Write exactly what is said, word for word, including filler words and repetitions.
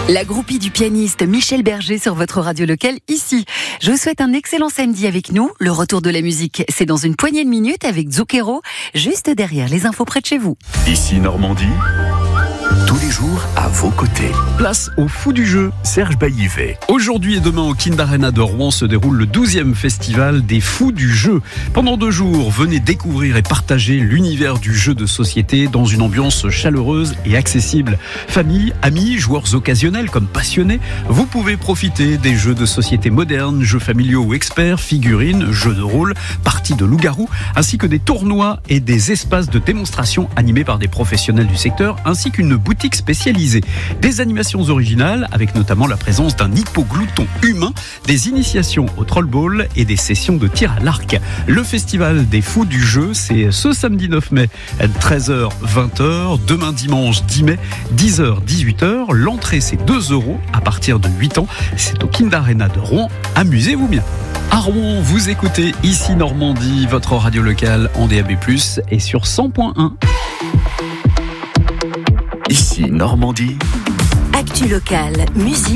La groupie du pianiste Michel Berger sur votre radio locale ici. Je vous souhaite un excellent samedi avec nous. Le retour de la musique, c'est dans une poignée de minutes avec Zucchero, juste derrière les infos près de chez vous. Ici Normandie, tous les jours à vos côtés. Place au Fou du Jeu, Serge Baillivet. Aujourd'hui et demain au Kind Arena de Rouen se déroule le douzième festival des Fous du Jeu. Pendant deux jours, venez découvrir et partager l'univers du jeu de société dans une ambiance chaleureuse et accessible. Famille, amis, joueurs occasionnels comme passionnés, vous pouvez profiter des jeux de société modernes, jeux familiaux ou experts, figurines, jeux de rôle, parties de loup-garou, ainsi que des tournois et des espaces de démonstration animés par des professionnels du secteur, ainsi qu'une boutique spécialisée. Des animations originales avec notamment la présence d'un hippoglouton humain, des initiations au trollball et des sessions de tir à l'arc. Le festival des Fous du Jeu, c'est ce samedi neuf mai, treize heures vingt heures, demain dimanche dix mai, dix heures dix-huit heures. L'entrée c'est deux euros à partir de huit ans. C'est au Kind Arena de Rouen. Amusez-vous bien. À Rouen, vous écoutez Ici Normandie, votre radio locale en D A B plus, et sur cent point un. Ici Normandie. Actu locale, musique.